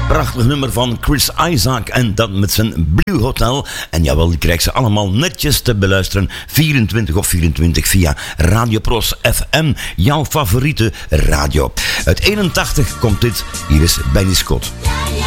Prachtig nummer van Chris Isaak en dat met zijn Blue Hotel. En jawel, die krijgt ze allemaal netjes te beluisteren. 24 of 24 via Radio Pros FM, jouw favoriete radio. Uit 81 komt dit, hier is Benny Scott. Ja, ja.